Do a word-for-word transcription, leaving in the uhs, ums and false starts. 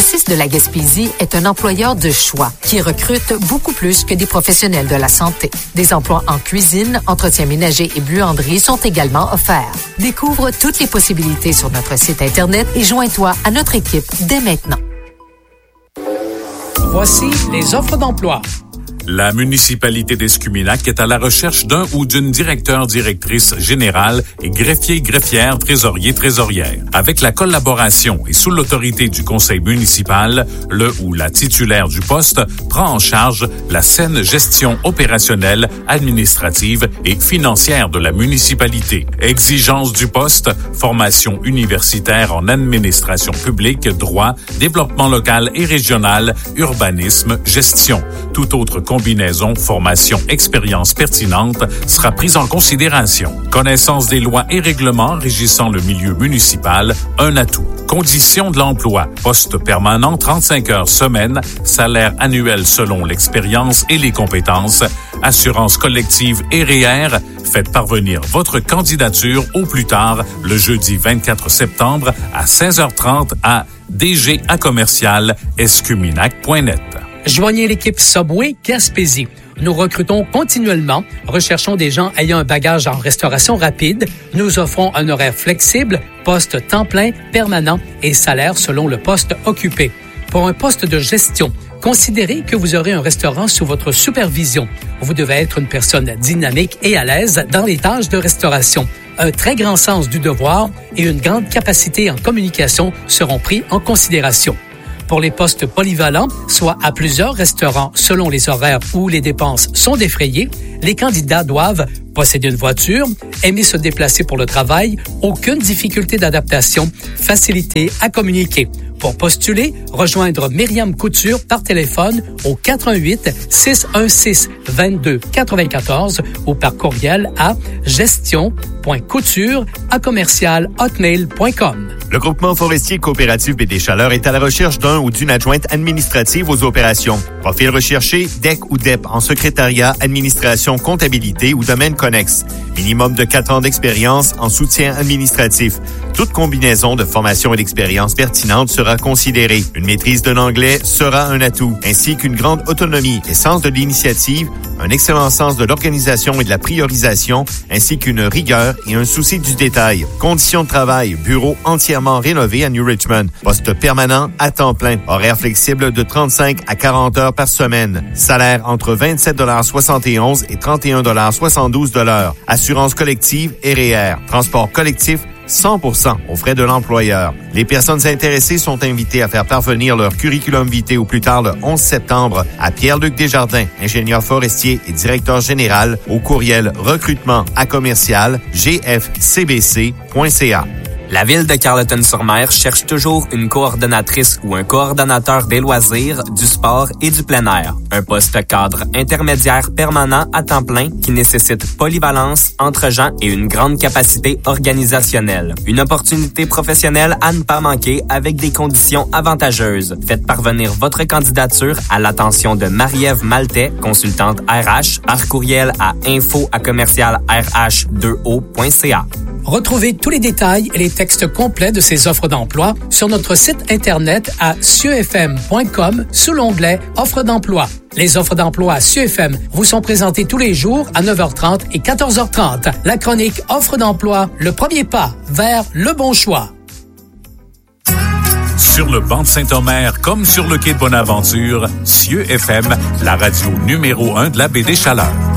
Francis de la Gaspésie est un employeur de choix qui recrute beaucoup plus que des professionnels de la santé. Des emplois en cuisine, entretien ménager et buanderie sont également offerts. Découvre toutes les possibilités sur notre site Internet et joins-toi à notre équipe dès maintenant. Voici les offres d'emploi. La municipalité d'Escuminac est à la recherche d'un ou d'une directeur-directrice générale et greffier-greffière, trésorier-trésorière. Avec la collaboration et sous l'autorité du conseil municipal, le ou la titulaire du poste prend en charge la saine gestion opérationnelle, administrative et financière de la municipalité. Exigences du poste, formation universitaire en administration publique, droit, développement local et régional, urbanisme, gestion. Toute autre combinaison, formation, expérience pertinente sera prise en considération. Connaissance des lois et règlements régissant le milieu municipal, un atout. Conditions de l'emploi, poste permanent trente-cinq heures semaine, salaire annuel selon l'expérience et les compétences, assurance collective et R E E R. Faites parvenir votre candidature au plus tard le jeudi vingt-quatre septembre à seize heures trente à d g a commercial escuminac point net. Joignez l'équipe Subway Gaspésie. Nous recrutons continuellement, recherchons des gens ayant un bagage en restauration rapide. Nous offrons un horaire flexible, poste temps plein, permanent et salaire selon le poste occupé. Pour un poste de gestion, considérez que vous aurez un restaurant sous votre supervision. Vous devez être une personne dynamique et à l'aise dans les tâches de restauration. Un très grand sens du devoir et une grande capacité en communication seront pris en considération. Pour les postes polyvalents, soit à plusieurs restaurants selon les horaires où les dépenses sont défrayées, les candidats doivent posséder une voiture, aimer se déplacer pour le travail, aucune difficulté d'adaptation, facilité à communiquer. Pour postuler, rejoindre Myriam Couture par téléphone au quatre un huit, six un six, deux deux neuf quatre ou par courriel à gestion.couture à commercial hotmail point com. Le groupement forestier coopératif B D Chaleur est à la recherche d'un ou d'une adjointe administrative aux opérations. Profil recherché, D E C ou D E P en secrétariat, administration, comptabilité ou domaine connexe. Minimum de quatre ans d'expérience en soutien administratif. Toute combinaison de formation et d'expérience pertinente sera considérée. Une maîtrise de l'anglais sera un atout, ainsi qu'une grande autonomie et sens de l'initiative, un excellent sens de l'organisation et de la priorisation, ainsi qu'une rigueur et un souci du détail. Conditions de travail, bureau entièrement rénové à New Richmond. Poste permanent à temps plein. Horaire flexible de trente-cinq à quarante heures par semaine. Salaire entre vingt-sept soixante et onze et trente et un soixante-douze de l'heure. Assurance collective et R E E R. Transport collectif cent pour cent aux frais de l'employeur. Les personnes intéressées sont invitées à faire parvenir leur curriculum vitae au plus tard le onze septembre à Pierre-Luc Desjardins, ingénieur forestier et directeur général, au courriel recrutement à commercial g f c b c point c a. La Ville de Carleton-sur-Mer cherche toujours une coordonnatrice ou un coordonnateur des loisirs, du sport et du plein air. Un poste cadre intermédiaire permanent à temps plein qui nécessite polyvalence, entre-gens et une grande capacité organisationnelle. Une opportunité professionnelle à ne pas manquer avec des conditions avantageuses. Faites parvenir votre candidature à l'attention de Marie-Ève Maltais, consultante R H, par courriel à info à commercial r h deux o point c a. Retrouvez tous les détails et les textes complets de ces offres d'emploi sur notre site Internet à cieux f m point com sous l'onglet « Offres d'emploi ». Les offres d'emploi à Cieux F M vous sont présentées tous les jours à neuf heures trente et quatorze heures trente. La chronique « Offres d'emploi », le premier pas vers le bon choix. Sur le banc de Saint-Omer comme sur le quai de Bonaventure, Cieux F M, la radio numéro un de la baie des Chaleurs.